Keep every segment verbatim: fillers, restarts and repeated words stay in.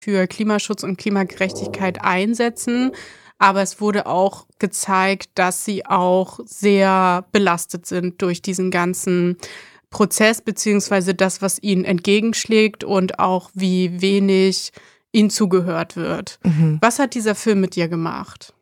für Klimaschutz und Klimagerechtigkeit einsetzen. Aber es wurde auch gezeigt, dass sie auch sehr belastet sind durch diesen ganzen Prozess, beziehungsweise das, was ihnen entgegenschlägt und auch wie wenig ihnen zugehört wird. Mhm. Was hat dieser Film mit dir gemacht?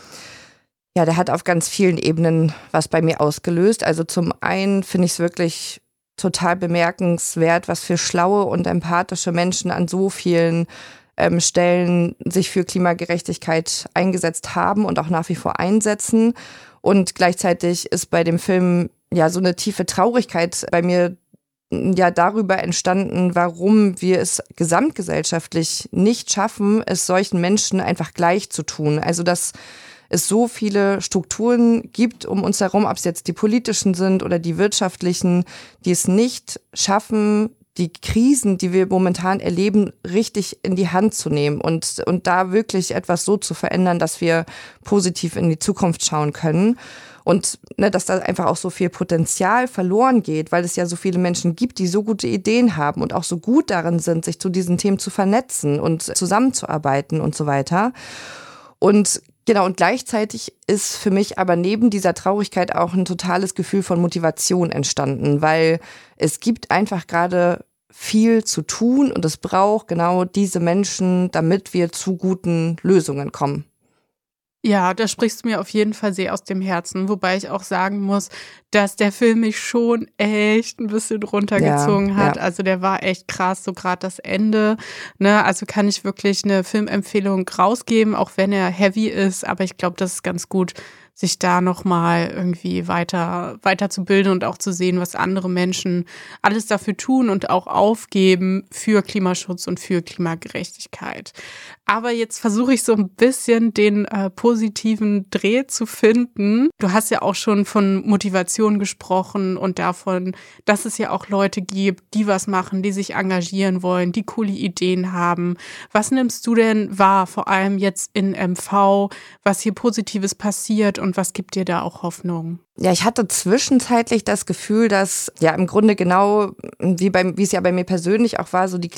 Ja, der hat auf ganz vielen Ebenen was bei mir ausgelöst. Also zum einen finde ich es wirklich total bemerkenswert, was für schlaue und empathische Menschen an so vielen ähm, Stellen sich für Klimagerechtigkeit eingesetzt haben und auch nach wie vor einsetzen. Und gleichzeitig ist bei dem Film ja so eine tiefe Traurigkeit bei mir ja darüber entstanden, warum wir es gesamtgesellschaftlich nicht schaffen, es solchen Menschen einfach gleich zu tun. Also dass es so viele Strukturen gibt um uns herum, ob es jetzt die politischen sind oder die wirtschaftlichen, die es nicht schaffen, die Krisen, die wir momentan erleben, richtig in die Hand zu nehmen und, und da wirklich etwas so zu verändern, dass wir positiv in die Zukunft schauen können. Und ne, dass da einfach auch so viel Potenzial verloren geht, weil es ja so viele Menschen gibt, die so gute Ideen haben und auch so gut darin sind, sich zu diesen Themen zu vernetzen und zusammenzuarbeiten und so weiter. Und genau, und gleichzeitig ist für mich aber neben dieser Traurigkeit auch ein totales Gefühl von Motivation entstanden, weil es gibt einfach gerade viel zu tun und es braucht genau diese Menschen, damit wir zu guten Lösungen kommen. Ja, da sprichst du mir auf jeden Fall sehr aus dem Herzen, wobei ich auch sagen muss, dass der Film mich schon echt ein bisschen runtergezogen ja, hat. Ja. Also der war echt krass, so gerade das Ende. Ne? Also kann ich wirklich eine Filmempfehlung rausgeben, auch wenn er heavy ist. Aber ich glaube, das ist ganz gut, sich da nochmal irgendwie weiter, weiter zu bilden und auch zu sehen, was andere Menschen alles dafür tun und auch aufgeben für Klimaschutz und für Klimagerechtigkeit. Aber jetzt versuche ich so ein bisschen den äh, positiven Dreh zu finden. Du hast ja auch schon von Motivation gesprochen und davon, dass es ja auch Leute gibt, die was machen, die sich engagieren wollen, die coole Ideen haben. Was nimmst du denn wahr, vor allem jetzt in M V, was hier Positives passiert und was gibt dir da auch Hoffnung? Ja, ich hatte zwischenzeitlich das Gefühl, dass ja im Grunde genau, wie, beim, wie es ja bei mir persönlich auch war, so die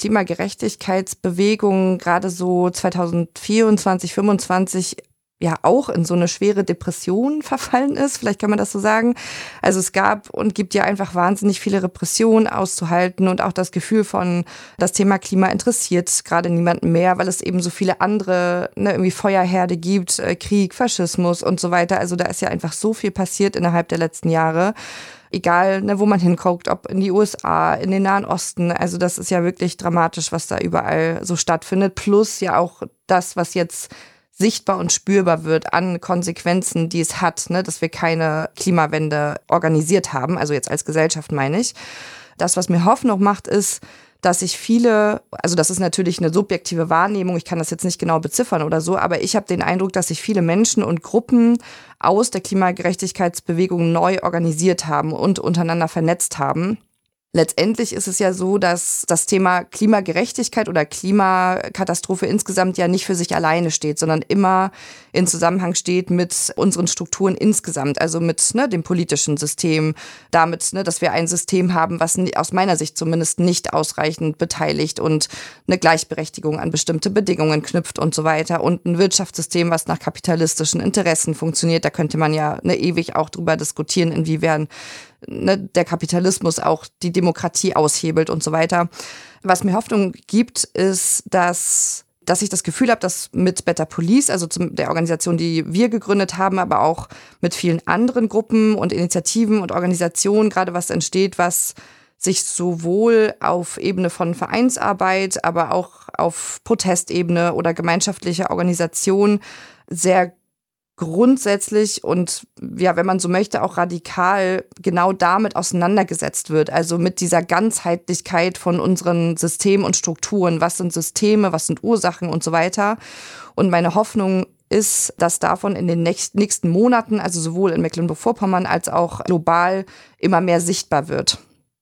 Klimagerechtigkeitsbewegung gerade so zwanzig vierundzwanzig, fünfundzwanzig ja auch in so eine schwere Depression verfallen ist, vielleicht kann man das so sagen. Also es gab und gibt ja einfach wahnsinnig viele Repressionen auszuhalten und auch das Gefühl von, das Thema Klima interessiert gerade niemanden mehr, weil es eben so viele andere, ne, irgendwie Feuerherde gibt, äh, Krieg, Faschismus und so weiter. Also da ist ja einfach so viel passiert innerhalb der letzten Jahre. Egal, ne, wo man hinguckt, ob in die U S A, in den Nahen Osten. Also das ist ja wirklich dramatisch, was da überall so stattfindet. Plus ja auch das, was jetzt sichtbar und spürbar wird an Konsequenzen, die es hat, ne, dass wir keine Klimawende organisiert haben, also jetzt als Gesellschaft meine ich. Das, was mir Hoffnung macht, ist, dass sich viele, also das ist natürlich eine subjektive Wahrnehmung, ich kann das jetzt nicht genau beziffern oder so, aber ich habe den Eindruck, dass sich viele Menschen und Gruppen aus der Klimagerechtigkeitsbewegung neu organisiert haben und untereinander vernetzt haben. Letztendlich ist es ja so, dass das Thema Klimagerechtigkeit oder Klimakatastrophe insgesamt ja nicht für sich alleine steht, sondern immer in Zusammenhang steht mit unseren Strukturen insgesamt, also mit ne, dem politischen System, damit, ne, dass wir ein System haben, was aus meiner Sicht zumindest nicht ausreichend beteiligt und eine Gleichberechtigung an bestimmte Bedingungen knüpft und so weiter und ein Wirtschaftssystem, was nach kapitalistischen Interessen funktioniert. Da könnte man ja ne, ewig auch drüber diskutieren, inwiefern Ne, der Kapitalismus auch die Demokratie aushebelt und so weiter. Was mir Hoffnung gibt, ist, dass, dass ich das Gefühl habe, dass mit Better Police, also zum, der Organisation, die wir gegründet haben, aber auch mit vielen anderen Gruppen und Initiativen und Organisationen gerade was entsteht, was sich sowohl auf Ebene von Vereinsarbeit, aber auch auf Protestebene oder gemeinschaftlicher Organisation sehr grundsätzlich und ja, wenn man so möchte, auch radikal genau damit auseinandergesetzt wird. Also mit dieser Ganzheitlichkeit von unseren Systemen und Strukturen. Was sind Systeme, was sind Ursachen und so weiter. Und meine Hoffnung ist, dass davon in den nächsten Monaten, also sowohl in Mecklenburg-Vorpommern als auch global, immer mehr sichtbar wird.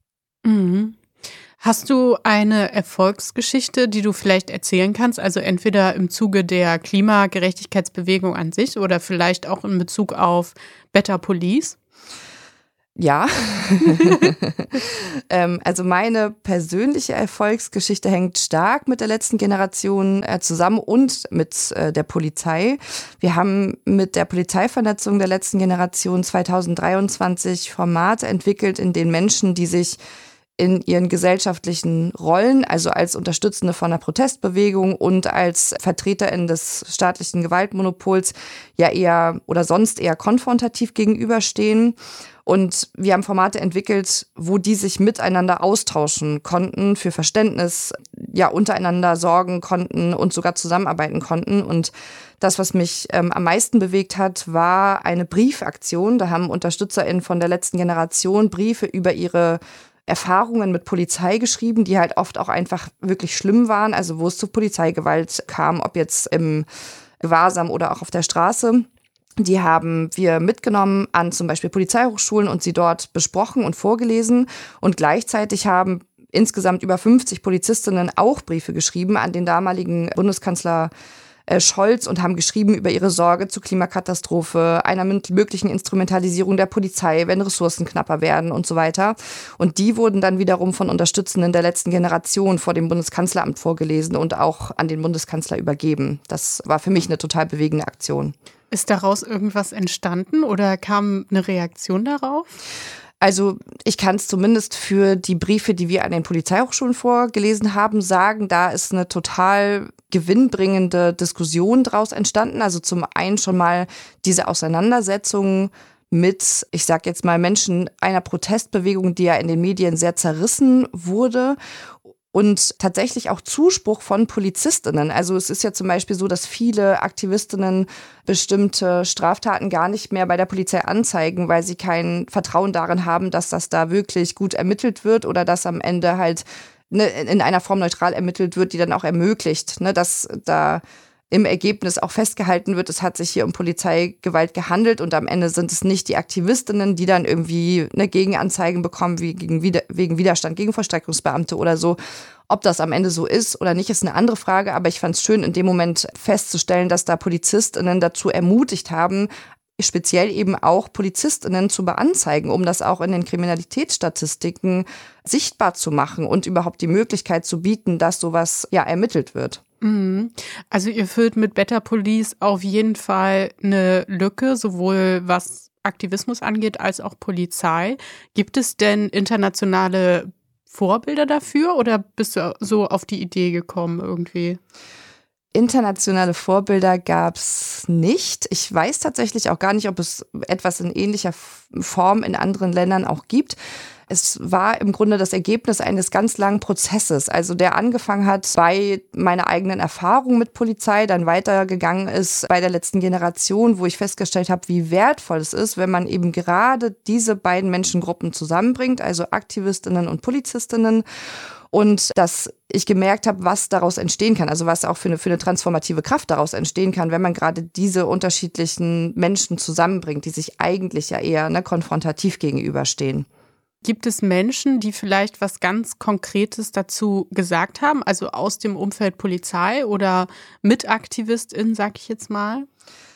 Mhm. Hast du eine Erfolgsgeschichte, die du vielleicht erzählen kannst? Also entweder im Zuge der Klimagerechtigkeitsbewegung an sich oder vielleicht auch in Bezug auf Better Police? Ja, ähm, also meine persönliche Erfolgsgeschichte hängt stark mit der letzten Generation äh, zusammen und mit äh, der Polizei. Wir haben mit der Polizeivernetzung der letzten Generation zwanzig dreiundzwanzig Formate entwickelt, in denen Menschen, die sich in ihren gesellschaftlichen Rollen, also als Unterstützende von einer Protestbewegung und als VertreterInnen des staatlichen Gewaltmonopols, ja eher oder sonst eher konfrontativ gegenüberstehen. Und wir haben Formate entwickelt, wo die sich miteinander austauschen konnten, für Verständnis, ja, untereinander sorgen konnten und sogar zusammenarbeiten konnten. Und das, was mich ähm, am meisten bewegt hat, war eine Briefaktion. Da haben UnterstützerInnen von der letzten Generation Briefe über ihre Erfahrungen mit Polizei geschrieben, die halt oft auch einfach wirklich schlimm waren, also wo es zu Polizeigewalt kam, ob jetzt im Gewahrsam oder auch auf der Straße. Die haben wir mitgenommen an zum Beispiel Polizeihochschulen und sie dort besprochen und vorgelesen. Und gleichzeitig haben insgesamt über fünfzig Polizistinnen auch Briefe geschrieben an den damaligen Bundeskanzler Scholz und haben geschrieben über ihre Sorge zur Klimakatastrophe, einer möglichen Instrumentalisierung der Polizei, wenn Ressourcen knapper werden und so weiter. Und die wurden dann wiederum von Unterstützenden der letzten Generation vor dem Bundeskanzleramt vorgelesen und auch an den Bundeskanzler übergeben. Das war für mich eine total bewegende Aktion. Ist daraus irgendwas entstanden oder kam eine Reaktion darauf? Also ich kann es zumindest für die Briefe, die wir an den Polizeihochschulen vorgelesen haben, sagen, da ist eine total gewinnbringende Diskussion daraus entstanden. Also zum einen schon mal diese Auseinandersetzung mit, ich sag jetzt mal, Menschen einer Protestbewegung, die ja in den Medien sehr zerrissen wurde. Und tatsächlich auch Zuspruch von PolizistInnen. Also es ist ja zum Beispiel so, dass viele AktivistInnen bestimmte Straftaten gar nicht mehr bei der Polizei anzeigen, weil sie kein Vertrauen darin haben, dass das da wirklich gut ermittelt wird oder dass am Ende halt ne, in einer Form neutral ermittelt wird, die dann auch ermöglicht, ne, dass da im Ergebnis auch festgehalten wird, es hat sich hier um Polizeigewalt gehandelt und am Ende sind es nicht die Aktivistinnen, die dann irgendwie eine Gegenanzeigen bekommen wie gegen Wider- wegen Widerstand gegen Vollstreckungsbeamte oder so. Ob das am Ende so ist oder nicht, ist eine andere Frage, aber ich fand es schön, in dem Moment festzustellen, dass da PolizistInnen dazu ermutigt haben, speziell eben auch PolizistInnen zu beanzeigen, um das auch in den Kriminalitätsstatistiken sichtbar zu machen und überhaupt die Möglichkeit zu bieten, dass sowas ja ermittelt wird. Also ihr füllt mit Better Police auf jeden Fall eine Lücke, sowohl was Aktivismus angeht als auch Polizei. Gibt es denn internationale Vorbilder dafür oder bist du so auf die Idee gekommen irgendwie? Internationale Vorbilder gab es nicht. Ich weiß tatsächlich auch gar nicht, ob es etwas in ähnlicher Form in anderen Ländern auch gibt. Es war im Grunde das Ergebnis eines ganz langen Prozesses, also der angefangen hat bei meiner eigenen Erfahrung mit Polizei, dann weitergegangen ist bei der letzten Generation, wo ich festgestellt habe, wie wertvoll es ist, wenn man eben gerade diese beiden Menschengruppen zusammenbringt, also Aktivistinnen und Polizistinnen. Und dass ich gemerkt habe, was daraus entstehen kann, also was auch für eine, für eine transformative Kraft daraus entstehen kann, wenn man gerade diese unterschiedlichen Menschen zusammenbringt, die sich eigentlich ja eher ne, konfrontativ gegenüberstehen. Gibt es Menschen, die vielleicht was ganz Konkretes dazu gesagt haben, also aus dem Umfeld Polizei oder MitaktivistInnen, sag ich jetzt mal?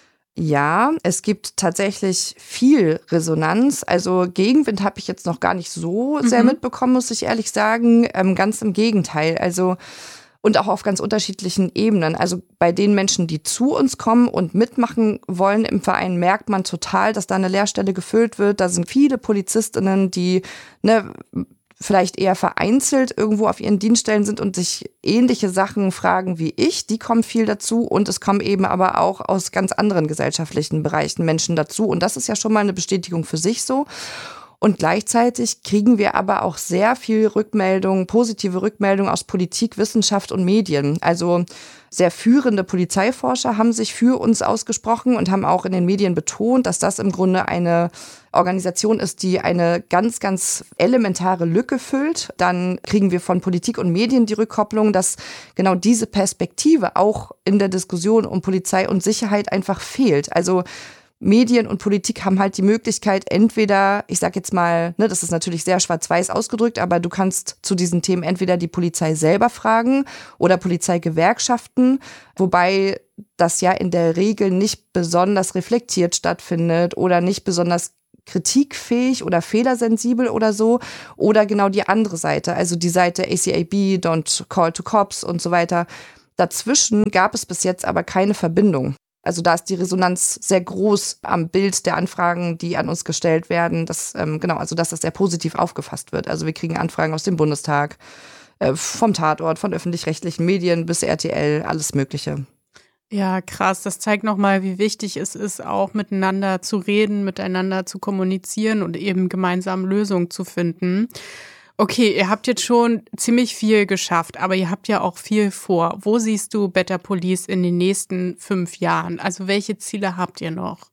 Ja, es gibt tatsächlich viel Resonanz. Also Gegenwind habe ich jetzt noch gar nicht so sehr mhm. mitbekommen, muss ich ehrlich sagen. Ähm, ganz im Gegenteil. Also und auch auf ganz unterschiedlichen Ebenen. Also bei den Menschen, die zu uns kommen und mitmachen wollen im Verein, merkt man total, dass da eine Leerstelle gefüllt wird. Da sind viele PolizistInnen, die ne, vielleicht eher vereinzelt irgendwo auf ihren Dienststellen sind und sich ähnliche Sachen fragen wie ich. Die kommen viel dazu und es kommen eben aber auch aus ganz anderen gesellschaftlichen Bereichen Menschen dazu. Und das ist ja schon mal eine Bestätigung für sich so. Und gleichzeitig kriegen wir aber auch sehr viel Rückmeldung, positive Rückmeldung aus Politik, Wissenschaft und Medien. Also sehr führende Polizeiforscher haben sich für uns ausgesprochen und haben auch in den Medien betont, dass das im Grunde eine Organisation ist, die eine ganz, ganz elementare Lücke füllt. Dann kriegen wir von Politik und Medien die Rückkopplung, dass genau diese Perspektive auch in der Diskussion um Polizei und Sicherheit einfach fehlt. Also Medien und Politik haben halt die Möglichkeit, entweder, ich sag jetzt mal, ne, das ist natürlich sehr schwarz-weiß ausgedrückt, aber du kannst zu diesen Themen entweder die Polizei selber fragen oder Polizeigewerkschaften, wobei das ja in der Regel nicht besonders reflektiert stattfindet oder nicht besonders kritikfähig oder fehlersensibel oder so, oder genau die andere Seite, also die Seite A C A B, Don't Call to Cops und so weiter. Dazwischen gab es bis jetzt aber keine Verbindung. Also da ist die Resonanz sehr groß am Bild der Anfragen, die an uns gestellt werden. Das, ähm, genau, also dass das sehr positiv aufgefasst wird. Also wir kriegen Anfragen aus dem Bundestag, äh, vom Tatort, von öffentlich-rechtlichen Medien bis R T L, alles Mögliche. Ja, krass. Das zeigt nochmal, wie wichtig es ist, auch miteinander zu reden, miteinander zu kommunizieren und eben gemeinsam Lösungen zu finden. Okay, ihr habt jetzt schon ziemlich viel geschafft, aber ihr habt ja auch viel vor. Wo siehst du Better Police in den nächsten fünf Jahren? Also welche Ziele habt ihr noch?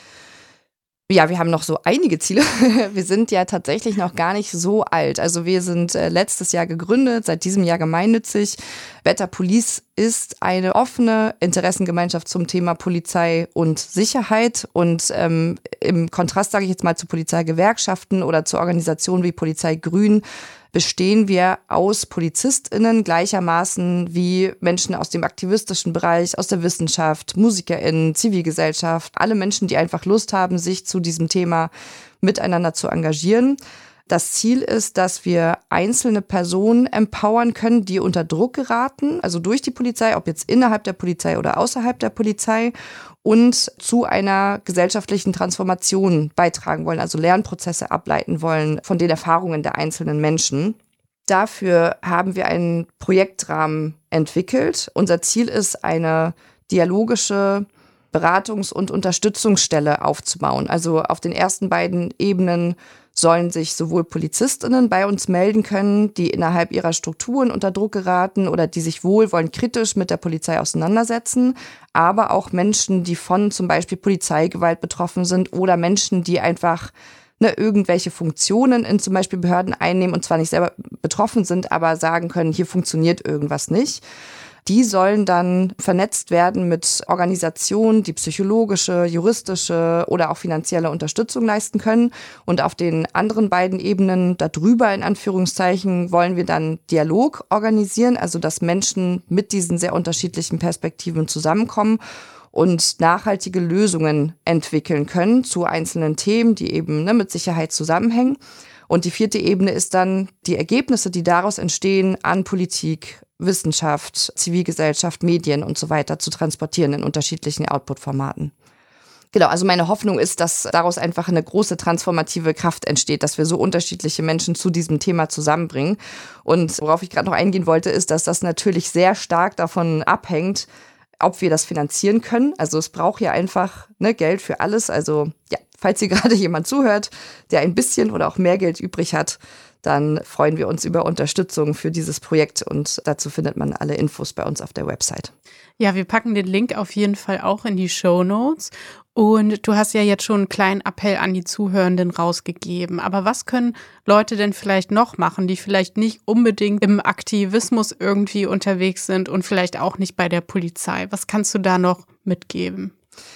Ja, wir haben noch so einige Ziele. Wir sind ja tatsächlich noch gar nicht so alt. Also wir sind äh, letztes Jahr gegründet, seit diesem Jahr gemeinnützig. Better Police ist eine offene Interessengemeinschaft zum Thema Polizei und Sicherheit. Und ähm, im Kontrast, sage ich jetzt mal, zu Polizeigewerkschaften oder zu Organisationen wie Polizei Grün, bestehen wir aus PolizistInnen gleichermaßen wie Menschen aus dem aktivistischen Bereich, aus der Wissenschaft, MusikerInnen, Zivilgesellschaft, alle Menschen, die einfach Lust haben, sich zu diesem Thema miteinander zu engagieren. Das Ziel ist, dass wir einzelne Personen empowern können, die unter Druck geraten, also durch die Polizei, ob jetzt innerhalb der Polizei oder außerhalb der Polizei, und zu einer gesellschaftlichen Transformation beitragen wollen, also Lernprozesse ableiten wollen von den Erfahrungen der einzelnen Menschen. Dafür haben wir einen Projektrahmen entwickelt. Unser Ziel ist, eine dialogische Beratungs- und Unterstützungsstelle aufzubauen. Also auf den ersten beiden Ebenen sollen sich sowohl PolizistInnen bei uns melden können, die innerhalb ihrer Strukturen unter Druck geraten oder die sich wohlwollend kritisch mit der Polizei auseinandersetzen, aber auch Menschen, die von zum Beispiel Polizeigewalt betroffen sind oder Menschen, die einfach ne, irgendwelche Funktionen in zum Beispiel Behörden einnehmen und zwar nicht selber betroffen sind, aber sagen können, hier funktioniert irgendwas nicht. Die sollen dann vernetzt werden mit Organisationen, die psychologische, juristische oder auch finanzielle Unterstützung leisten können. Und auf den anderen beiden Ebenen darüber, in Anführungszeichen, wollen wir dann Dialog organisieren, also dass Menschen mit diesen sehr unterschiedlichen Perspektiven zusammenkommen und nachhaltige Lösungen entwickeln können zu einzelnen Themen, die eben ne, mit Sicherheit zusammenhängen. Und die vierte Ebene ist dann die Ergebnisse, die daraus entstehen, an Politik, Wissenschaft, Zivilgesellschaft, Medien und so weiter zu transportieren in unterschiedlichen Output-Formaten. Genau, also meine Hoffnung ist, dass daraus einfach eine große transformative Kraft entsteht, dass wir so unterschiedliche Menschen zu diesem Thema zusammenbringen. Und worauf ich gerade noch eingehen wollte, ist, dass das natürlich sehr stark davon abhängt, ob wir das finanzieren können. Also es braucht ja einfach ne, Geld für alles. Also ja, falls hier gerade jemand zuhört, der ein bisschen oder auch mehr Geld übrig hat, dann freuen wir uns über Unterstützung für dieses Projekt und dazu findet man alle Infos bei uns auf der Website. Ja, wir packen den Link auf jeden Fall auch in die Shownotes. Und du hast ja jetzt schon einen kleinen Appell an die Zuhörenden rausgegeben. Aber was können Leute denn vielleicht noch machen, die vielleicht nicht unbedingt im Aktivismus irgendwie unterwegs sind und vielleicht auch nicht bei der Polizei? Was kannst du da noch mitgeben?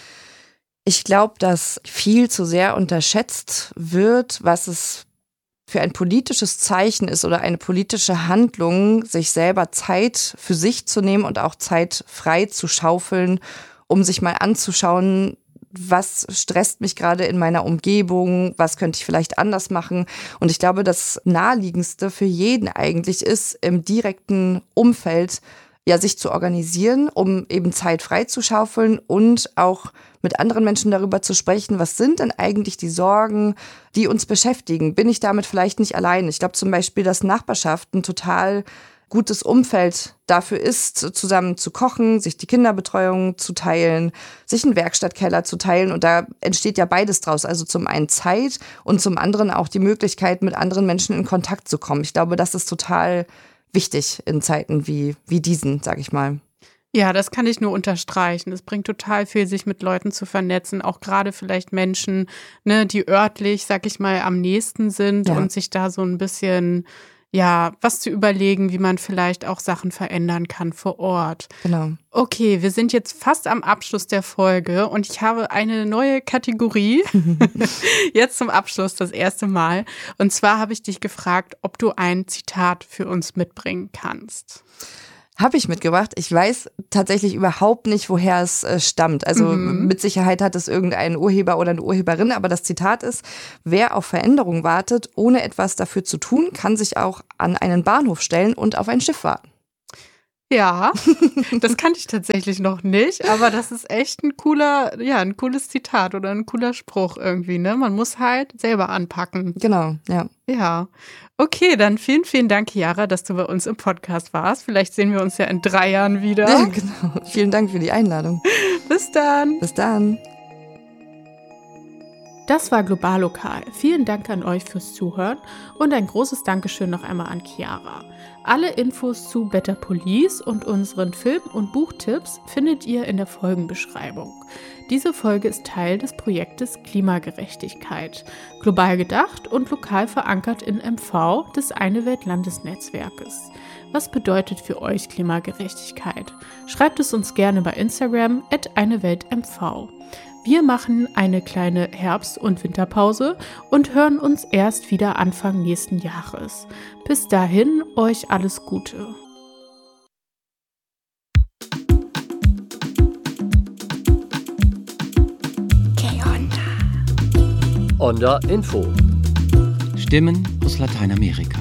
Ich glaube, dass viel zu sehr unterschätzt wird, was es für ein politisches Zeichen ist oder eine politische Handlung, sich selber Zeit für sich zu nehmen und auch Zeit frei zu schaufeln, um sich mal anzuschauen, was stresst mich gerade in meiner Umgebung, was könnte ich vielleicht anders machen. Und ich glaube, das Naheliegendste für jeden eigentlich ist, im direkten Umfeld ja sich zu organisieren, um eben Zeit frei zu schaufeln und auch mit anderen Menschen darüber zu sprechen, was sind denn eigentlich die Sorgen, die uns beschäftigen? Bin ich damit vielleicht nicht allein? Ich glaube zum Beispiel, dass Nachbarschaft ein total gutes Umfeld dafür ist, zusammen zu kochen, sich die Kinderbetreuung zu teilen, sich einen Werkstattkeller zu teilen. Und da entsteht ja beides draus. Also zum einen Zeit und zum anderen auch die Möglichkeit, mit anderen Menschen in Kontakt zu kommen. Ich glaube, das ist total wichtig in Zeiten wie, wie diesen, sag ich mal. Ja, das kann ich nur unterstreichen. Es bringt total viel, sich mit Leuten zu vernetzen, auch gerade vielleicht Menschen, ne, die örtlich, sag ich mal, am nächsten sind ja. Und sich da so ein bisschen, ja, was zu überlegen, wie man vielleicht auch Sachen verändern kann vor Ort. Genau. Okay, wir sind jetzt fast am Abschluss der Folge und ich habe eine neue Kategorie. Jetzt zum Abschluss das erste Mal. Und zwar habe ich dich gefragt, ob du ein Zitat für uns mitbringen kannst. Habe ich mitgebracht. Ich weiß tatsächlich überhaupt nicht, woher es äh, stammt. Also mhm. mit Sicherheit hat es irgendein Urheber oder eine Urheberin, aber das Zitat ist: Wer auf Veränderung wartet, ohne etwas dafür zu tun, kann sich auch an einen Bahnhof stellen und auf ein Schiff warten. Ja, das kannte ich tatsächlich noch nicht, aber das ist echt ein cooler, ja, ein cooles Zitat oder ein cooler Spruch irgendwie, ne? Man muss halt selber anpacken. Genau, ja. Ja. Okay, dann vielen, vielen Dank, Chiara, dass du bei uns im Podcast warst. Vielleicht sehen wir uns ja in drei Jahren wieder. Ja, genau. Vielen Dank für die Einladung. Bis dann. Bis dann. Das war Global Lokal. Vielen Dank an euch fürs Zuhören und ein großes Dankeschön noch einmal an Chiara. Alle Infos zu Better Police und unseren Film- und Buchtipps findet ihr in der Folgenbeschreibung. Diese Folge ist Teil des Projektes Klimagerechtigkeit, global gedacht und lokal verankert in M V des Eine Welt Landesnetzwerkes. Was bedeutet für euch Klimagerechtigkeit? Schreibt es uns gerne bei Instagram at eine Welt M V. Wir machen eine kleine Herbst- und Winterpause und hören uns erst wieder Anfang nächsten Jahres. Bis dahin, euch alles Gute. Onda Info. Stimmen aus Lateinamerika.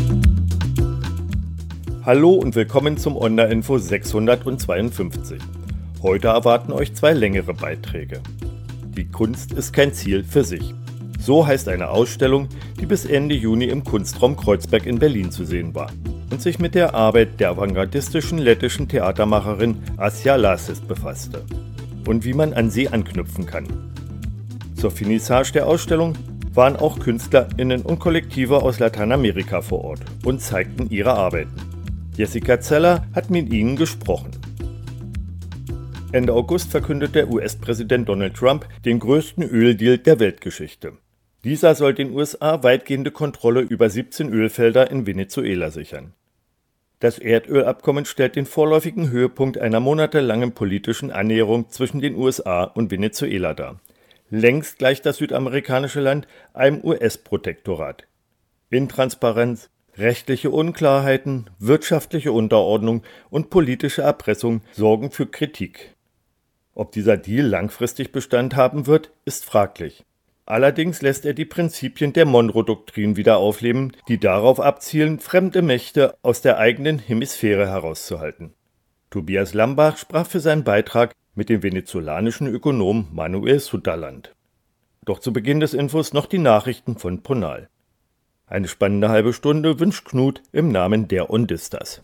Hallo und willkommen zum Onda Info sechshundertzweiundfünfzig. Heute erwarten euch zwei längere Beiträge. Die Kunst ist kein Ziel für sich. So heißt eine Ausstellung, die bis Ende Juni im Kunstraum Kreuzberg in Berlin zu sehen war und sich mit der Arbeit der avantgardistischen lettischen Theatermacherin Asja Lasis befasste und wie man an sie anknüpfen kann. Zur Finissage der Ausstellung waren auch KünstlerInnen und Kollektive aus Lateinamerika vor Ort und zeigten ihre Arbeiten. Jessica Zeller hat mit ihnen gesprochen. Ende August verkündet der U S-Präsident Donald Trump den größten Öldeal der Weltgeschichte. Dieser soll den U S A weitgehende Kontrolle über siebzehn Ölfelder in Venezuela sichern. Das Erdölabkommen stellt den vorläufigen Höhepunkt einer monatelangen politischen Annäherung zwischen den U S A und Venezuela dar. Längst gleicht das südamerikanische Land einem U S-Protektorat. Intransparenz, rechtliche Unklarheiten, wirtschaftliche Unterordnung und politische Erpressung sorgen für Kritik. Ob dieser Deal langfristig Bestand haben wird, ist fraglich. Allerdings lässt er die Prinzipien der Monroe-Doktrin wieder aufleben, die darauf abzielen, fremde Mächte aus der eigenen Hemisphäre herauszuhalten. Tobias Lambach sprach für seinen Beitrag mit dem venezolanischen Ökonom Manuel Sutherland. Doch zu Beginn des Infos noch die Nachrichten von Ponal. Eine spannende halbe Stunde wünscht Knut im Namen der Ondistas.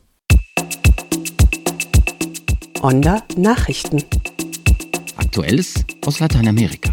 Onda Nachrichten. Aktuelles aus Lateinamerika.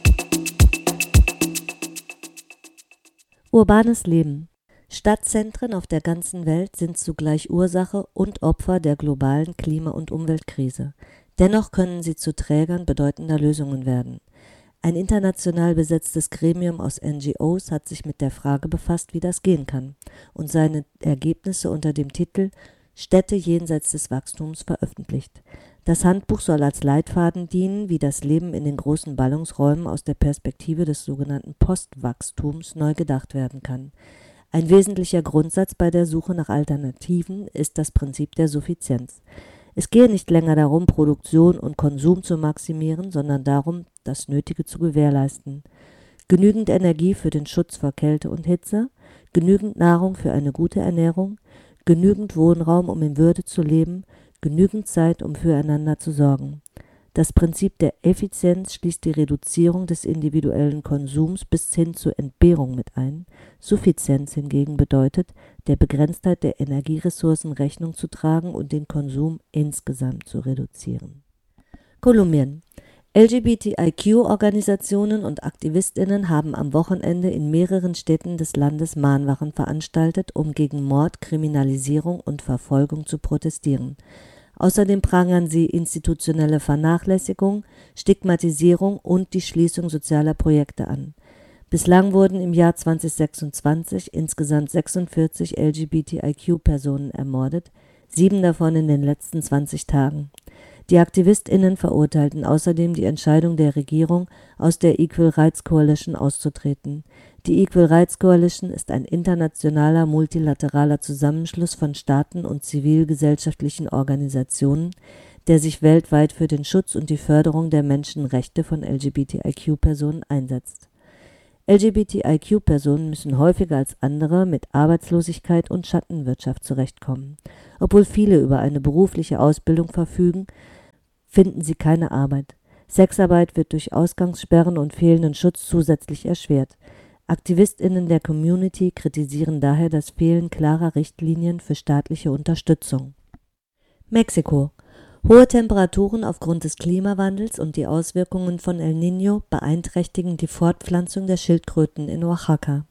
Urbanes Leben. Stadtzentren auf der ganzen Welt sind zugleich Ursache und Opfer der globalen Klima- und Umweltkrise. Dennoch können sie zu Trägern bedeutender Lösungen werden. Ein international besetztes Gremium aus N G Os hat sich mit der Frage befasst, wie das gehen kann, und seine Ergebnisse unter dem Titel »Städte jenseits des Wachstums« veröffentlicht. Das Handbuch soll als Leitfaden dienen, wie das Leben in den großen Ballungsräumen aus der Perspektive des sogenannten Postwachstums neu gedacht werden kann. Ein wesentlicher Grundsatz bei der Suche nach Alternativen ist das Prinzip der Suffizienz. Es gehe nicht länger darum, Produktion und Konsum zu maximieren, sondern darum, das Nötige zu gewährleisten. Genügend Energie für den Schutz vor Kälte und Hitze, genügend Nahrung für eine gute Ernährung, genügend Wohnraum, um in Würde zu leben, genügend Zeit, um füreinander zu sorgen. Das Prinzip der Effizienz schließt die Reduzierung des individuellen Konsums bis hin zur Entbehrung mit ein. Suffizienz hingegen bedeutet, der Begrenztheit der Energieressourcen Rechnung zu tragen und den Konsum insgesamt zu reduzieren. Kolumbien. L G B T I Q-Organisationen und AktivistInnen haben am Wochenende in mehreren Städten des Landes Mahnwachen veranstaltet, um gegen Mord, Kriminalisierung und Verfolgung zu protestieren. Außerdem prangern sie institutionelle Vernachlässigung, Stigmatisierung und die Schließung sozialer Projekte an. Bislang wurden im Jahr zweitausendsechsundzwanzig insgesamt sechsundvierzig L G B T I Q-Personen ermordet, sieben davon in den letzten zwanzig Tagen. Die AktivistInnen verurteilten außerdem die Entscheidung der Regierung, aus der Equal Rights Coalition auszutreten. Die Equal Rights Coalition ist ein internationaler, multilateraler Zusammenschluss von Staaten und zivilgesellschaftlichen Organisationen, der sich weltweit für den Schutz und die Förderung der Menschenrechte von L G B T I Q-Personen einsetzt. L G B T I Q-Personen müssen häufiger als andere mit Arbeitslosigkeit und Schattenwirtschaft zurechtkommen. Obwohl viele über eine berufliche Ausbildung verfügen, finden sie keine Arbeit. Sexarbeit wird durch Ausgangssperren und fehlenden Schutz zusätzlich erschwert. AktivistInnen der Community kritisieren daher das Fehlen klarer Richtlinien für staatliche Unterstützung. Mexiko. Hohe Temperaturen aufgrund des Klimawandels und die Auswirkungen von El Niño beeinträchtigen die Fortpflanzung der Schildkröten in Oaxaca.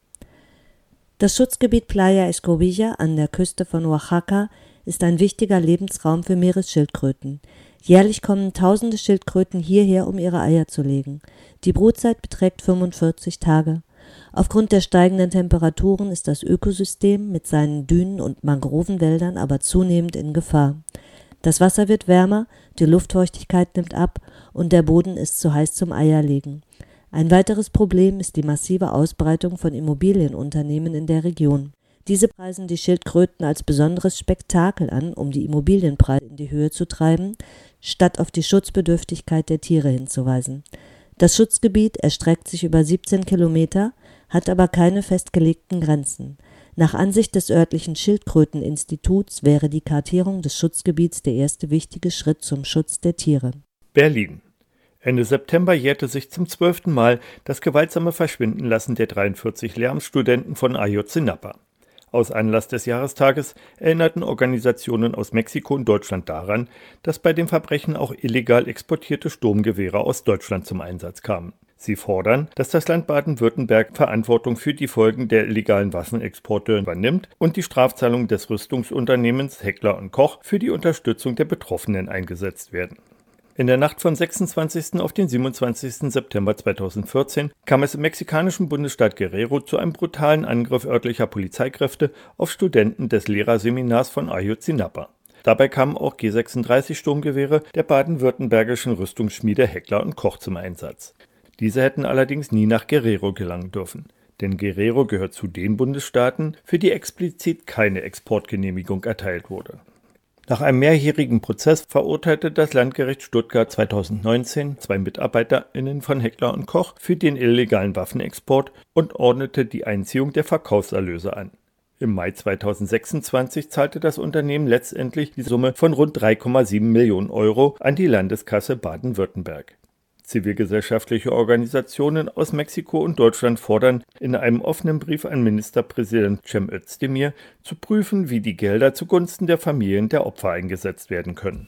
Das Schutzgebiet Playa Escobilla an der Küste von Oaxaca ist ein wichtiger Lebensraum für Meeresschildkröten. Jährlich kommen tausende Schildkröten hierher, um ihre Eier zu legen. Die Brutzeit beträgt fünfundvierzig Tage. Aufgrund der steigenden Temperaturen ist das Ökosystem mit seinen Dünen und Mangrovenwäldern aber zunehmend in Gefahr. Das Wasser wird wärmer, die Luftfeuchtigkeit nimmt ab und der Boden ist zu heiß zum Eierlegen. Ein weiteres Problem ist die massive Ausbreitung von Immobilienunternehmen in der Region. Diese preisen die Schildkröten als besonderes Spektakel an, um die Immobilienpreise in die Höhe zu treiben, statt auf die Schutzbedürftigkeit der Tiere hinzuweisen. Das Schutzgebiet erstreckt sich über siebzehn Kilometer, hat aber keine festgelegten Grenzen. Nach Ansicht des örtlichen Schildkröteninstituts wäre die Kartierung des Schutzgebiets der erste wichtige Schritt zum Schutz der Tiere. Berlin. Ende September jährte sich zum zwölften Mal das gewaltsame Verschwindenlassen der dreiundvierzig Lehramtsstudenten von Ayotzinapa. Aus Anlass des Jahrestages erinnerten Organisationen aus Mexiko und Deutschland daran, dass bei dem Verbrechen auch illegal exportierte Sturmgewehre aus Deutschland zum Einsatz kamen. Sie fordern, dass das Land Baden-Württemberg Verantwortung für die Folgen der illegalen Waffenexporte übernimmt und die Strafzahlungen des Rüstungsunternehmens Heckler und Koch für die Unterstützung der Betroffenen eingesetzt werden. In der Nacht vom sechsundzwanzigsten auf den siebenundzwanzigsten September zweitausendvierzehn kam es im mexikanischen Bundesstaat Guerrero zu einem brutalen Angriff örtlicher Polizeikräfte auf Studenten des Lehrerseminars von Ayotzinapa. Dabei kamen auch G sechsunddreißig Sturmgewehre der baden-württembergischen Rüstungsschmiede Heckler und Koch zum Einsatz. Diese hätten allerdings nie nach Guerrero gelangen dürfen, denn Guerrero gehört zu den Bundesstaaten, für die explizit keine Exportgenehmigung erteilt wurde. Nach einem mehrjährigen Prozess verurteilte das Landgericht Stuttgart zweitausendneunzehn zwei MitarbeiterInnen von Heckler und Koch für den illegalen Waffenexport und ordnete die Einziehung der Verkaufserlöse an. Im Mai zweitausendsechsundzwanzig zahlte das Unternehmen letztendlich die Summe von rund drei Komma sieben Millionen Euro an die Landeskasse Baden-Württemberg. Zivilgesellschaftliche Organisationen aus Mexiko und Deutschland fordern in einem offenen Brief an Ministerpräsident Cem Özdemir zu prüfen, wie die Gelder zugunsten der Familien der Opfer eingesetzt werden können.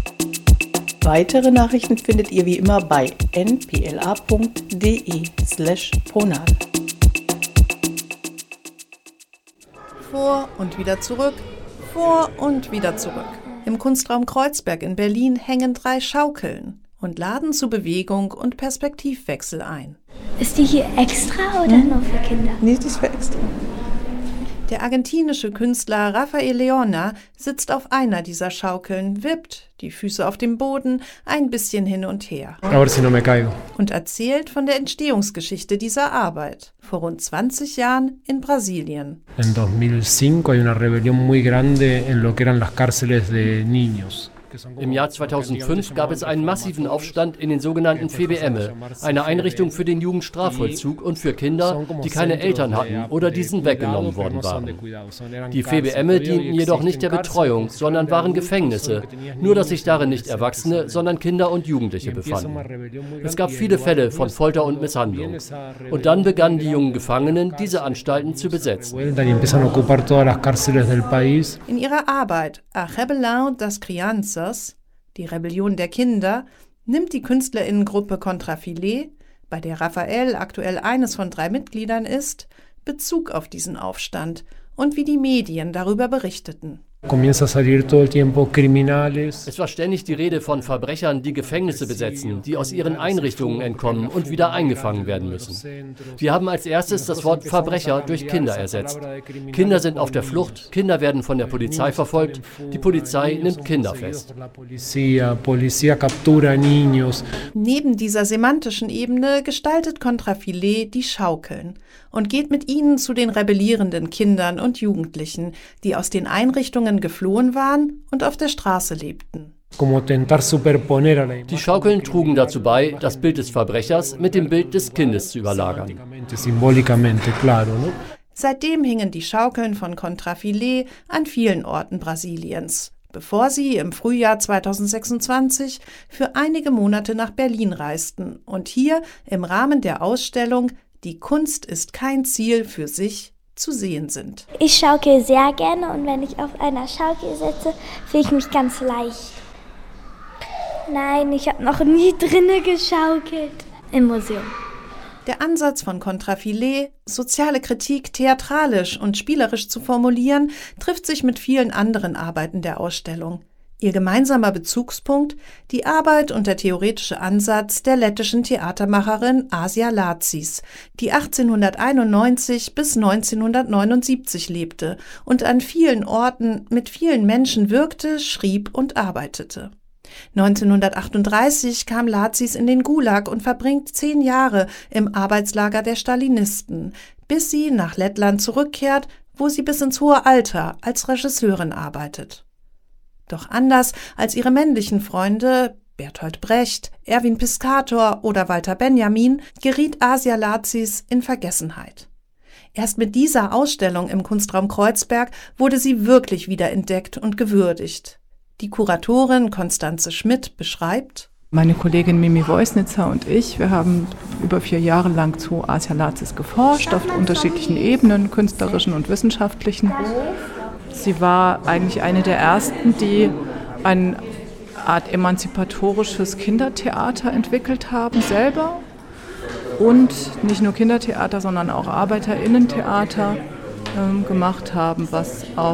Weitere Nachrichten findet ihr wie immer bei n p l a punkt d e slash pronal. Vor und wieder zurück, vor und wieder zurück. Im Kunstraum Kreuzberg in Berlin hängen drei Schaukeln und laden zu Bewegung und Perspektivwechsel ein. Ist die hier extra oder hm? nur für Kinder? Nee, die ist für extra. Der argentinische Künstler Rafael Leona sitzt auf einer dieser Schaukeln, wippt, die Füße auf dem Boden, ein bisschen hin und her. A ver si no me caigo. Und erzählt von der Entstehungsgeschichte dieser Arbeit. Vor rund zwanzig Jahren in Brasilien. En dos mil cinco hay una rebelión muy grande en lo que eran las cárceles de niños. Im Jahr zweitausendfünf gab es einen massiven Aufstand in den sogenannten F E B M E, eine Einrichtung für den Jugendstrafvollzug und für Kinder, die keine Eltern hatten oder diesen weggenommen worden waren. Die F E B M E dienten jedoch nicht der Betreuung, sondern waren Gefängnisse, nur dass sich darin nicht Erwachsene, sondern Kinder und Jugendliche befanden. Es gab viele Fälle von Folter und Misshandlung. Und dann begannen die jungen Gefangenen, diese Anstalten zu besetzen. In ihrer Arbeit A Rebelião das Crianças, die Rebellion der Kinder, nimmt die Künstlerinnengruppe Contrafilé, bei der Raphael aktuell eines von drei Mitgliedern ist, Bezug auf diesen Aufstand und wie die Medien darüber berichteten. Comienza a salir todo el tiempo criminales. Es war ständig die Rede von Verbrechern, die Gefängnisse besetzen, die aus ihren Einrichtungen entkommen und wieder eingefangen werden müssen. Wir haben als erstes das Wort Verbrecher durch Kinder ersetzt. Kinder sind auf der Flucht, Kinder werden von der Polizei verfolgt, die Polizei nimmt Kinder fest. Neben dieser semantischen Ebene gestaltet Contrafilé die Schaukeln und geht mit ihnen zu den rebellierenden Kindern und Jugendlichen, die aus den Einrichtungen geflohen waren und auf der Straße lebten. Die Schaukeln trugen dazu bei, das Bild des Verbrechers mit dem Bild des Kindes zu überlagern. Seitdem hingen die Schaukeln von Contrafilé an vielen Orten Brasiliens, bevor sie im Frühjahr zweitausendsechsundzwanzig für einige Monate nach Berlin reisten und hier im Rahmen der Ausstellung »Die Kunst ist kein Ziel für sich« zu sehen sind. Ich schaukel sehr gerne und wenn ich auf einer Schaukel sitze, fühle ich mich ganz leicht. Nein, ich habe noch nie drinne geschaukelt im Museum. Der Ansatz von Contrafilé, soziale Kritik theatralisch und spielerisch zu formulieren, trifft sich mit vielen anderen Arbeiten der Ausstellung. Ihr gemeinsamer Bezugspunkt, die Arbeit und der theoretische Ansatz der lettischen Theatermacherin Asia Lacis, die achtzehnhunderteinundneunzig bis neunzehnhundertneunundsiebzig lebte und an vielen Orten mit vielen Menschen wirkte, schrieb und arbeitete. neunzehnhundertachtunddreißig kam Lacis in den Gulag und verbringt zehn Jahre im Arbeitslager der Stalinisten, bis sie nach Lettland zurückkehrt, wo sie bis ins hohe Alter als Regisseurin arbeitet. Doch anders als ihre männlichen Freunde Bertolt Brecht, Erwin Piscator oder Walter Benjamin geriet Asia Lacis in Vergessenheit. Erst mit dieser Ausstellung im Kunstraum Kreuzberg wurde sie wirklich wiederentdeckt und gewürdigt. Die Kuratorin Konstanze Schmidt beschreibt: Meine Kollegin Mimi Woisnitzer und ich, wir haben über vier Jahre lang zu Asia Lacis geforscht, auf unterschiedlichen Ebenen, künstlerischen und wissenschaftlichen. Sie war eigentlich eine der ersten, die eine Art emanzipatorisches Kindertheater entwickelt haben, selber. Und nicht nur Kindertheater, sondern auch ArbeiterInnentheater ähm, gemacht haben, was auf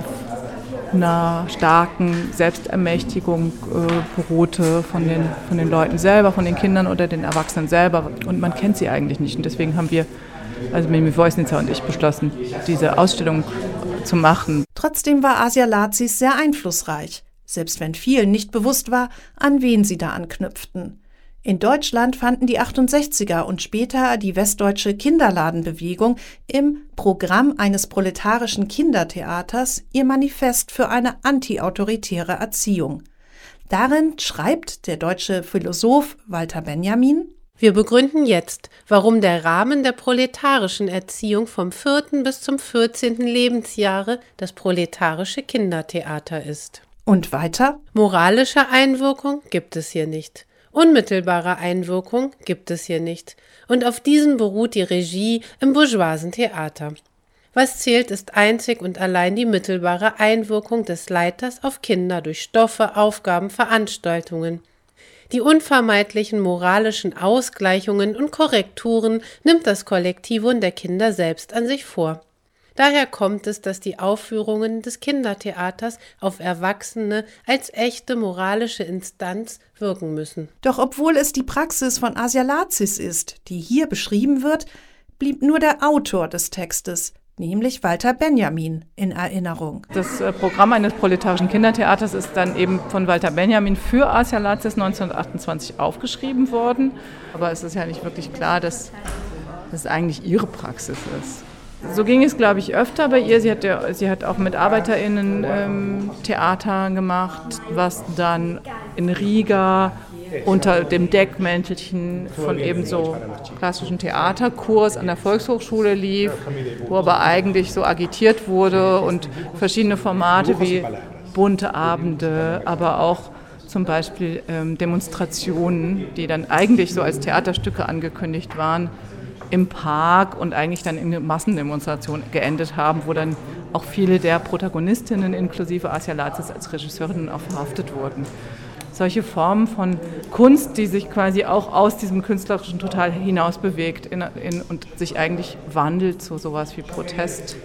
einer starken Selbstermächtigung äh, beruhte von den, von den Leuten selber, von den Kindern oder den Erwachsenen selber. Und man kennt sie eigentlich nicht. Und deswegen haben wir, also Mimi Woisnitzer und ich, beschlossen, diese Ausstellung zu machen. Trotzdem war Asia Lacis sehr einflussreich, selbst wenn vielen nicht bewusst war, an wen sie da anknüpften. In Deutschland fanden die achtundsechziger und später die westdeutsche Kinderladenbewegung im Programm eines proletarischen Kindertheaters ihr Manifest für eine antiautoritäre Erziehung. Darin schreibt der deutsche Philosoph Walter Benjamin: Wir begründen jetzt, warum der Rahmen der proletarischen Erziehung vom vierten bis zum vierzehnten Lebensjahre das proletarische Kindertheater ist. Und weiter: Moralische Einwirkung gibt es hier nicht. Unmittelbare Einwirkung gibt es hier nicht. Und auf diesem beruht die Regie im bourgeoisen Theater. Was zählt, ist einzig und allein die mittelbare Einwirkung des Leiters auf Kinder durch Stoffe, Aufgaben, Veranstaltungen. Die unvermeidlichen moralischen Ausgleichungen und Korrekturen nimmt das Kollektivum der Kinder selbst an sich vor. Daher kommt es, dass die Aufführungen des Kindertheaters auf Erwachsene als echte moralische Instanz wirken müssen. Doch obwohl es die Praxis von Asia Lacis ist, die hier beschrieben wird, blieb nur der Autor des Textes, nämlich Walter Benjamin, in Erinnerung. Das Programm eines proletarischen Kindertheaters ist dann eben von Walter Benjamin für Asia Lacis neunzehnhundertachtundzwanzig aufgeschrieben worden. Aber es ist ja nicht wirklich klar, dass das eigentlich ihre Praxis ist. So ging es, glaube ich, öfter bei ihr. Sie hat, ja, sie hat auch mit ArbeiterInnen ähm, Theater gemacht, was dann in Riga unter dem Deckmäntelchen von eben so klassischen Theaterkurs an der Volkshochschule lief, wo aber eigentlich so agitiert wurde und verschiedene Formate wie bunte Abende, aber auch zum Beispiel ähm, Demonstrationen, die dann eigentlich so als Theaterstücke angekündigt waren, im Park und eigentlich dann in eine Massendemonstration geendet haben, wo dann auch viele der Protagonistinnen inklusive Asia Lacis als Regisseurinnen auch verhaftet wurden. Solche Formen von Kunst, die sich quasi auch aus diesem Künstlerischen total hinaus bewegt in, in, und sich eigentlich wandelt zu sowas wie Protest,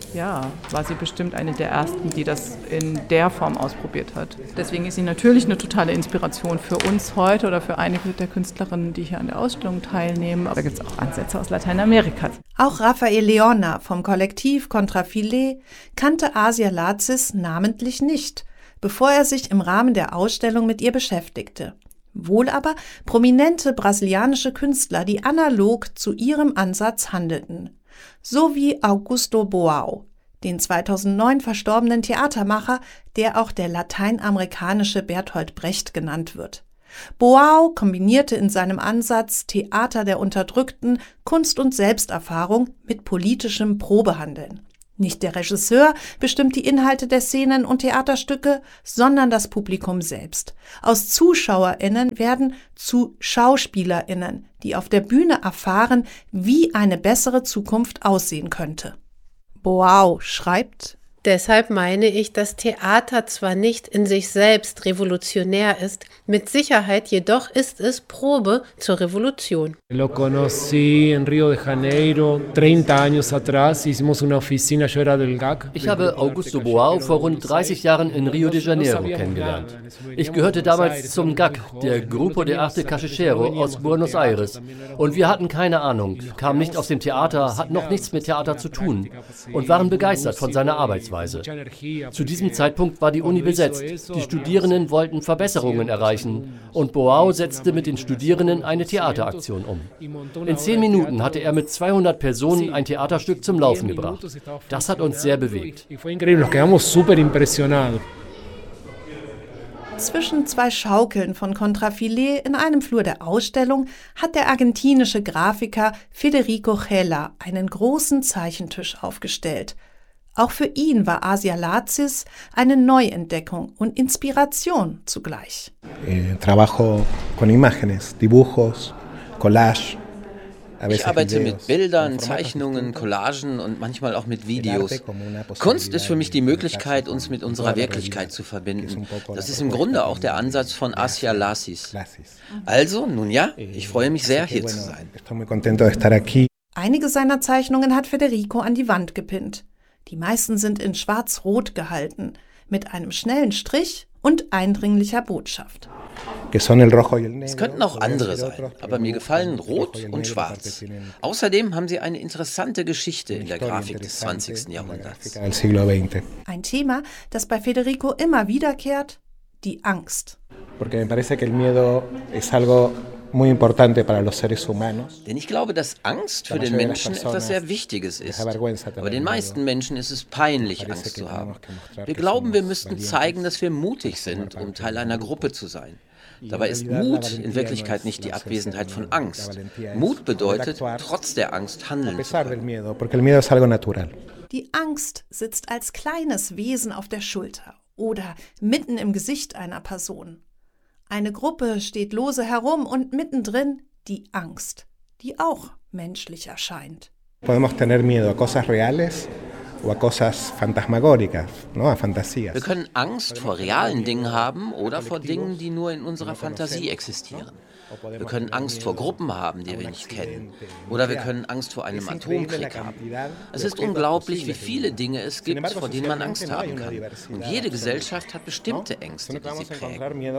ja, war sie bestimmt eine der ersten, die das in der Form ausprobiert hat. Deswegen ist sie natürlich eine totale Inspiration für uns heute oder für einige der Künstlerinnen, die hier an der Ausstellung teilnehmen. Aber da gibt es auch Ansätze aus Lateinamerika. Auch Rafael Leona vom Kollektiv Contrafile kannte Asia Lazis namentlich nicht, bevor er sich im Rahmen der Ausstellung mit ihr beschäftigte. Wohl aber prominente brasilianische Künstler, die analog zu ihrem Ansatz handelten. So wie Augusto Boal, den zweitausendneun verstorbenen Theatermacher, der auch der lateinamerikanische Bertolt Brecht genannt wird. Boal kombinierte in seinem Ansatz Theater der Unterdrückten, Kunst und Selbsterfahrung mit politischem Probehandeln. Nicht der Regisseur bestimmt die Inhalte der Szenen und Theaterstücke, sondern das Publikum selbst. Aus ZuschauerInnen werden zu SchauspielerInnen, die auf der Bühne erfahren, wie eine bessere Zukunft aussehen könnte. Boal schreibt: Deshalb meine ich, dass Theater zwar nicht in sich selbst revolutionär ist, mit Sicherheit jedoch ist es Probe zur Revolution. Lo conocí en Rio de Janeiro, treinta años atrás, hicimos una oficina, yo era del G A C. Ich habe Augusto Boal vor rund dreißig Jahren in Rio de Janeiro kennengelernt. Ich gehörte damals zum G A C, der Grupo de Arte Callejero aus Buenos Aires. Und wir hatten keine Ahnung, kamen nicht aus dem Theater, hatten noch nichts mit Theater zu tun und waren begeistert von seiner Arbeitsweise. Zu diesem Zeitpunkt war die Uni besetzt. Die Studierenden wollten Verbesserungen erreichen und Boal setzte mit den Studierenden eine Theateraktion um. In zehn Minuten hatte er mit zweihundert Personen ein Theaterstück zum Laufen gebracht. Das hat uns sehr bewegt. Zwischen zwei Schaukeln von Contrafile in einem Flur der Ausstellung hat der argentinische Grafiker Federico Gela einen großen Zeichentisch aufgestellt. Auch für ihn war Asia Lazis eine Neuentdeckung und Inspiration zugleich. Eh, trabajo con imágenes, dibujos, collage. Ich arbeite mit Bildern, Zeichnungen, Collagen und manchmal auch mit Videos. Kunst ist für mich die Möglichkeit, uns mit unserer Wirklichkeit zu verbinden. Das ist im Grunde auch der Ansatz von Asia Lazis. Also, nun ja, ich freue mich sehr, hier zu sein. Einige seiner Zeichnungen hat Federico an die Wand gepinnt. Die meisten sind in schwarz-rot gehalten, mit einem schnellen Strich und eindringlicher Botschaft. Es könnten auch andere sein, aber mir gefallen Rot und Schwarz. Außerdem haben sie eine interessante Geschichte in der Grafik des zwanzigsten Jahrhunderts. Ein Thema, das bei Federico immer wiederkehrt: die Angst. Porque me parece que el miedo es algo muy importante para los seres humanos. Denn ich glaube, dass Angst für den Menschen etwas sehr Wichtiges ist. Aber den meisten Menschen ist es peinlich, Angst zu haben. Wir glauben, wir müssten zeigen, dass wir mutig sind, um Teil einer Gruppe zu sein. Dabei ist Mut in Wirklichkeit nicht die Abwesenheit von Angst. Mut bedeutet, trotz der Angst handeln zu können. Die Angst sitzt als kleines Wesen auf der Schulter oder mitten im Gesicht einer Person. Eine Gruppe steht lose herum und mittendrin die Angst, die auch menschlich erscheint. Podemos tener miedo a cosas reales o a cosas fantasmagóricas, no, a fantasías. Wir können Angst vor realen Dingen haben oder vor Dingen, die nur in unserer Fantasie existieren. Wir können Angst vor Gruppen haben, die wir nicht kennen. Oder wir können Angst vor einem Atomkrieg haben. Es ist unglaublich, wie viele Dinge es gibt, vor denen man Angst haben kann. Und jede Gesellschaft hat bestimmte Ängste, die sie prägen.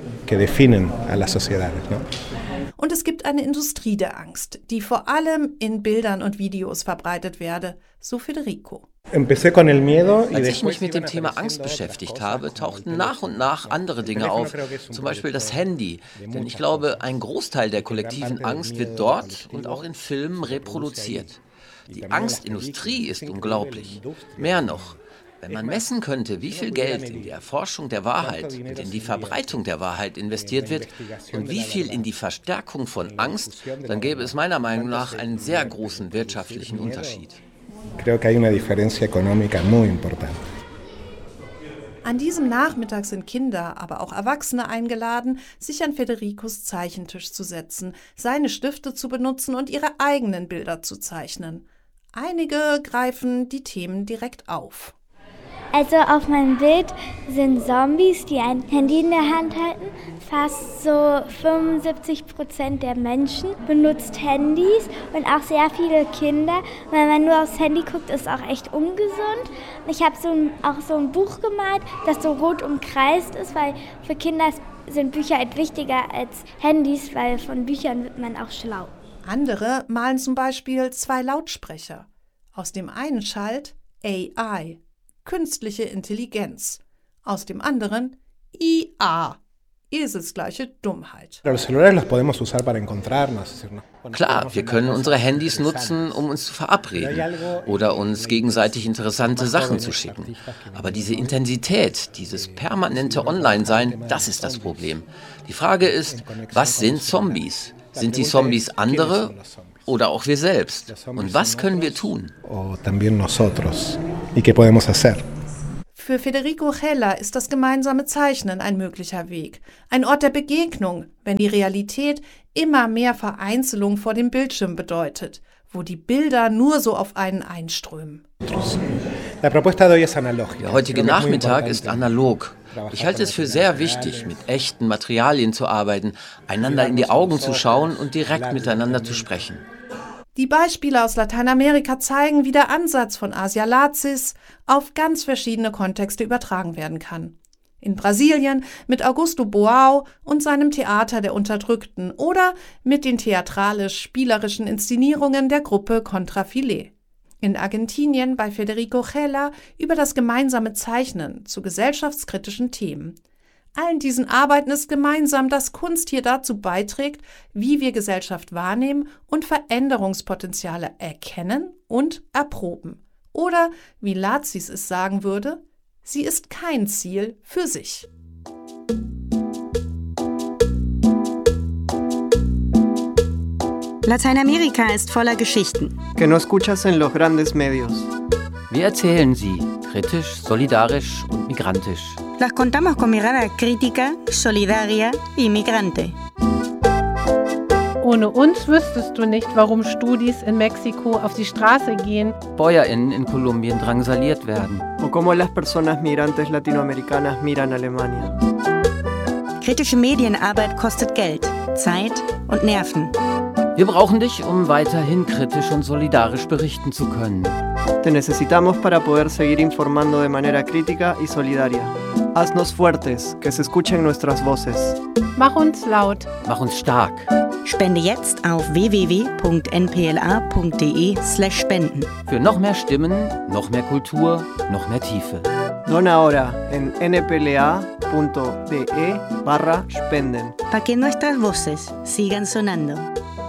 Und es gibt eine Industrie der Angst, die vor allem in Bildern und Videos verbreitet werde, so Federico. Als ich mich mit dem Thema Angst beschäftigt habe, tauchten nach und nach andere Dinge auf, zum Beispiel das Handy. Denn ich glaube, ein Großteil der kollektiven Angst wird dort und auch in Filmen reproduziert. Die Angstindustrie ist unglaublich. Mehr noch, wenn man messen könnte, wie viel Geld in die Erforschung der Wahrheit und in die Verbreitung der Wahrheit investiert wird und wie viel in die Verstärkung von Angst, dann gäbe es meiner Meinung nach einen sehr großen wirtschaftlichen Unterschied. Creo que hay una diferencia económica muy importante. An diesem Nachmittag sind Kinder, aber auch Erwachsene eingeladen, sich an Federicos Zeichentisch zu setzen, seine Stifte zu benutzen und ihre eigenen Bilder zu zeichnen. Einige greifen die Themen direkt auf. Also auf meinem Bild sind Zombies, die ein Handy in der Hand halten. Fast so fünfundsiebzig Prozent der Menschen benutzt Handys und auch sehr viele Kinder. Und wenn man nur aufs Handy guckt, ist es auch echt ungesund. Ich habe so ein, auch so ein Buch gemalt, das so rot umkreist ist, weil für Kinder sind Bücher halt wichtiger als Handys, weil von Büchern wird man auch schlau. Andere malen zum Beispiel zwei Lautsprecher. Aus dem einen schallt A I, künstliche Intelligenz. Aus dem anderen I A, eselsgleiche Dummheit. Klar, wir können unsere Handys nutzen, um uns zu verabreden oder uns gegenseitig interessante Sachen zu schicken. Aber diese Intensität, dieses permanente Online-Sein, das ist das Problem. Die Frage ist, was sind Zombies? Sind die Zombies andere oder auch wir selbst? Und was können wir tun? Für Federico Heller ist das gemeinsame Zeichnen ein möglicher Weg. Ein Ort der Begegnung, wenn die Realität immer mehr Vereinzelung vor dem Bildschirm bedeutet, wo die Bilder nur so auf einen einströmen. Der heutige Nachmittag ist analog. Ich halte es für sehr wichtig, mit echten Materialien zu arbeiten, einander in die Augen zu schauen und direkt miteinander zu sprechen. Die Beispiele aus Lateinamerika zeigen, wie der Ansatz von Asia Lazis auf ganz verschiedene Kontexte übertragen werden kann. In Brasilien mit Augusto Boal und seinem Theater der Unterdrückten oder mit den theatralisch-spielerischen Inszenierungen der Gruppe Contrafile. In Argentinien bei Federico Heller über das gemeinsame Zeichnen zu gesellschaftskritischen Themen. Allen diesen Arbeiten ist gemeinsam, dass Kunst hier dazu beiträgt, wie wir Gesellschaft wahrnehmen und Veränderungspotenziale erkennen und erproben. Oder, wie Lazis es sagen würde, sie ist kein Ziel für sich. Lateinamerika ist voller Geschichten. Que no escuchas en los grandes medios. Wir erzählen sie, kritisch, solidarisch und migrantisch. Las contamos con mirada crítica, solidaria y migrante. Ohne uns wüsstest du nicht, warum Studis in Mexiko auf die Straße gehen. BäuerInnen in Kolumbien drangsaliert werden. O como las personas migrantes latinoamericanas miran Alemania. Kritische Medienarbeit kostet Geld, Zeit und Nerven. Wir brauchen dich, um weiterhin kritisch und solidarisch berichten zu können. Te necesitamos para poder seguir informando de manera crítica y solidaria. Haznos fuertes, que se escuchen nuestras voces. Mach uns laut. Mach uns stark. Spende jetzt auf w w w punkt n p l a punkt d e slash spenden. Für noch mehr Stimmen, noch mehr Kultur, noch mehr Tiefe. Dona ahora en n p l a punto d e barra spenden. Para que nuestras voces sigan sonando.